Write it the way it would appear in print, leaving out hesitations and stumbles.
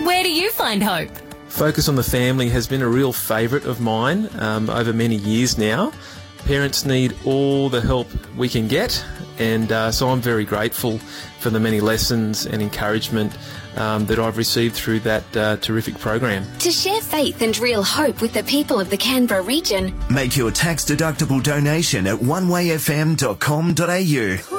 Where do you find hope? Focus on the Family has been a real favourite of mine over many years now. Parents need all the help we can get, and so I'm very grateful for the many lessons and encouragement that I've received through that terrific program. To share faith and real hope with the people of the Canberra region, make your tax-deductible donation at onewayfm.com.au.